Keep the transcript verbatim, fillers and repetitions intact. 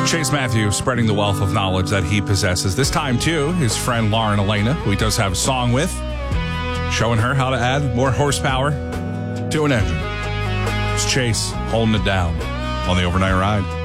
Chase Matthew spreading the wealth of knowledge that he possesses. This time, too, his friend Lauren Elena, who he does have a song with, showing her how to add more horsepower to an engine. It's Chase holding it down on the Overnight Ride.